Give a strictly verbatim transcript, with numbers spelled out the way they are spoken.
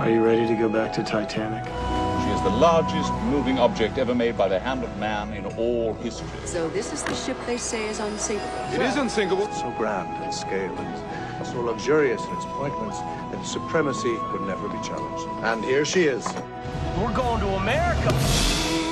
Are you ready to go back to Titanic? She is the largest moving object ever made by the hand of man in all history. So this is the ship they say is unsinkable. It is unsinkable. So grand in scale and so luxurious in its appointments that its supremacy would never be challenged. And here she is. We're going to America.